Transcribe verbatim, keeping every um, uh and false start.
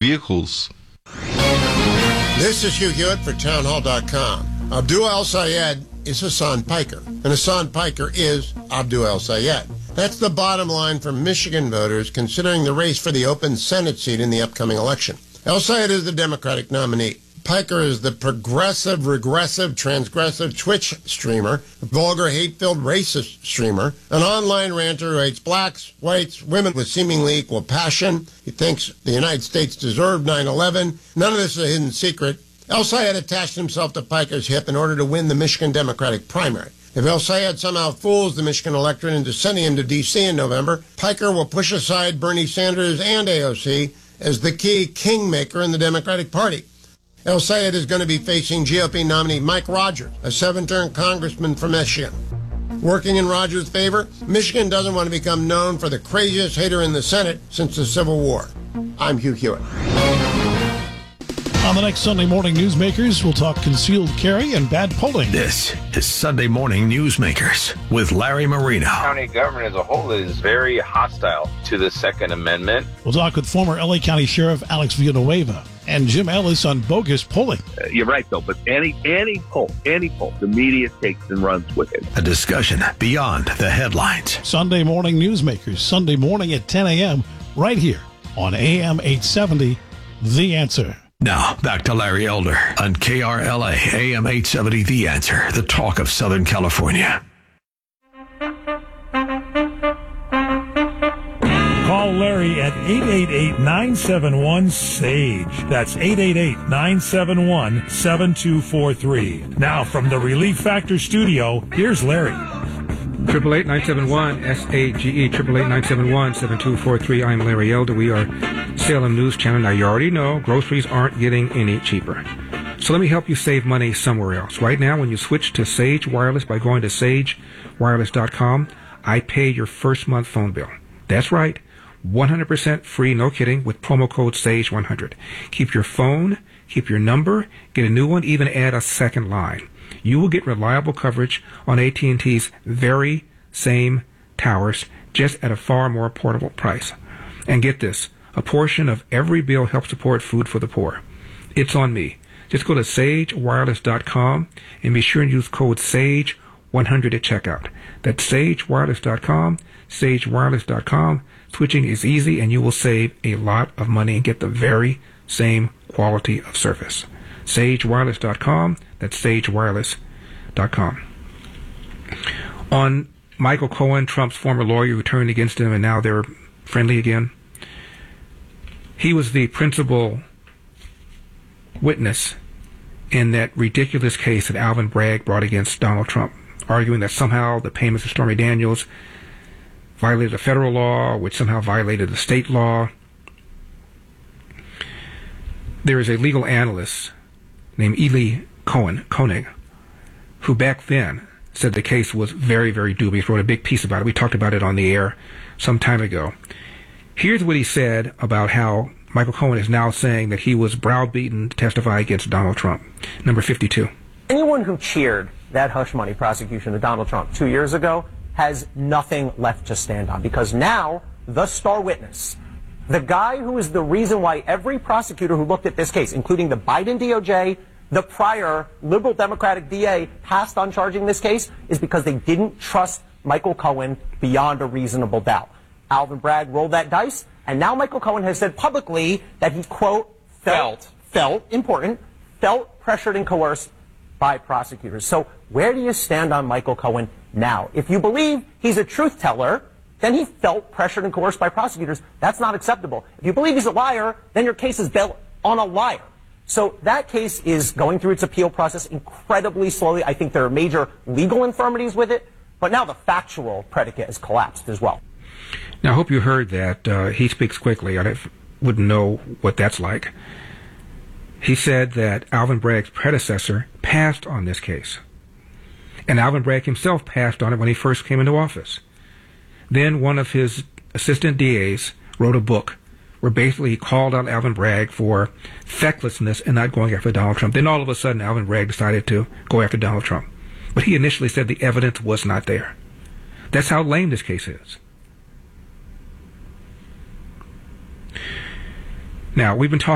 vehicles. This is Hugh Hewitt for townhall dot com. Abdul El-Sayed is Hassan Piker, and Hassan Piker is Abdul El-Sayed. That's the bottom line for Michigan voters considering the race for the open Senate seat in the upcoming election. El-Sayed is the Democratic nominee. Piker is the progressive, regressive, transgressive Twitch streamer, a vulgar, hate-filled racist streamer, an online ranter who hates blacks, whites, women with seemingly equal passion. He thinks the United States deserved nine eleven. None of this is a hidden secret. El-Sayed attached himself to Piker's hip in order to win the Michigan Democratic primary. If El-Sayed somehow fools the Michigan electorate into sending him to D C in November, Piker will push aside Bernie Sanders and A O C as the key kingmaker in the Democratic Party. El-Sayed is going to be facing G O P nominee Mike Rogers, a seven-term congressman from Michigan. Working in Rogers' favor, Michigan doesn't want to become known for the craziest hater in the Senate since the Civil War. I'm Hugh Hewitt. On the next Sunday Morning Newsmakers, we'll talk concealed carry and bad polling. This is Sunday Morning Newsmakers with Larry Marino. County government as a whole is very hostile to the Second Amendment. We'll talk with former L A County Sheriff Alex Villanueva and Jim Ellis on bogus polling. Uh, you're right, though, but any any poll, any poll, the media takes and runs with it. A discussion beyond the headlines. Sunday Morning Newsmakers, Sunday morning at ten a.m. right here on A M eight seventy, The Answer. Now, back to Larry Elder on K R L A, A M eight seventy, The Answer, the talk of Southern California. Call Larry at eight eight eight, nine seven one, S A G E. That's eight eight eight, nine seven one, seven two four three. Now, from the Relief Factor studio, here's Larry. Triple eight nine seven one S A G E. Triple eight nine seven one seven two four three. I'm Larry Elder. We are Salem News Channel. Now you already know groceries aren't getting any cheaper. So let me help you save money somewhere else. Right now, when you switch to Sage Wireless by going to sage wireless dot com, I pay your first month phone bill. That's right, one hundred percent free, no kidding, with promo code sage one hundred. Keep your phone, keep your number, get a new one, even add a second line. You will get reliable coverage on A T and T's very same towers, just at a far more affordable price. And get this, a portion of every bill helps support food for the poor. It's on me. Just go to sage wireless dot com and be sure and use code sage one hundred at checkout. That's sage wireless dot com, sage wireless dot com. Switching is easy and you will save a lot of money and get the very same quality of service. sage wireless dot com, that's sage wireless dot com. On Michael Cohen, Trump's former lawyer who turned against him and now they're friendly again, he was the principal witness in that ridiculous case that Alvin Bragg brought against Donald Trump, arguing that somehow the payments of Stormy Daniels violated the federal law, which somehow violated the state law. There is a legal analyst named Eli Cohen, Koenig, who back then said the case was very, very dubious, wrote a big piece about it. We talked about it on the air some time ago. Here's what he said about how Michael Cohen is now saying that he was browbeaten to testify against Donald Trump. Number fifty-two. Anyone who cheered that hush money prosecution of Donald Trump two years ago has nothing left to stand on, because now the star witness, the guy who is the reason why every prosecutor who looked at this case, including the Biden D O J, the prior liberal Democratic D A, passed on charging this case, is because they didn't trust Michael Cohen beyond a reasonable doubt. Alvin Bragg rolled that dice, and now Michael Cohen has said publicly that he, quote, felt, felt, felt important, felt pressured and coerced by prosecutors. So where do you stand on Michael Cohen now? If you believe he's a truth teller, then he felt pressured and coerced by prosecutors. That's not acceptable. If you believe he's a liar, then your case is built on a liar. So that case is going through its appeal process incredibly slowly. I think there are major legal infirmities with it, but now the factual predicate has collapsed as well. Now, I hope you heard that. Uh, he speaks quickly. I wouldn't know what that's like. He said that Alvin Bragg's predecessor passed on this case. And Alvin Bragg himself passed on it when he first came into office. Then one of his assistant D As wrote a book where basically he called out Alvin Bragg for fecklessness and not going after Donald Trump. Then all of a sudden Alvin Bragg decided to go after Donald Trump. But he initially said the evidence was not there. That's how lame this case is. Now, we've been talking